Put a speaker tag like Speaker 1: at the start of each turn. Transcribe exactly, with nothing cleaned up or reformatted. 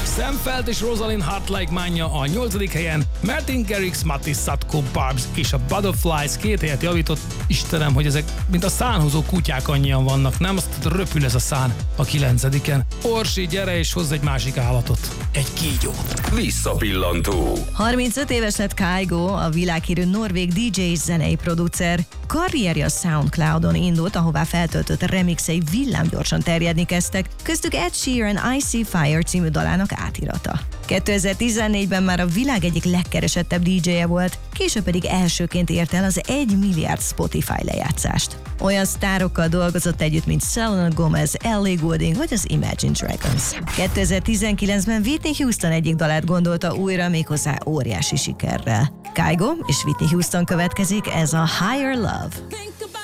Speaker 1: Sam Feld és Rosalind Hart Like Mine a nyolcadik helyen, Martin Garrix, Mattis, Satko, Barbs és a Butterflies két helyet javított. Istenem, hogy ezek mint a szánhozó kutyák annyian vannak, nem? Azt röpül ez a szán a kilencediken. Orsi, gyere és hozz egy másik állatot. Egy kígyó.
Speaker 2: Visszapillantó.
Speaker 3: harmincöt éves lett Kygo, a világhírű norvég dé dzsé és zenei producer. Karrierje a SoundCloudon indult, ahová feltöltött remixei villámgyorsan terjedni kezdtek, köztük Ed Sheeran I See Fire című dalának átirata. kétezer-tizennégyben már a világ egyik legkeresettebb dé dzséje volt, később pedig elsőként ért el az egy milliárd Spotify lejátszást. Olyan sztárokkal dolgozott együtt, mint Selena Gomez, Ellie Goulding vagy az Imagine Dragons. kétezer-tizenkilencben Whitney Houston egyik dalát gondolta újra, méghozzá óriási sikerrel. Kygo és Whitney Houston következik, ez a Higher Love.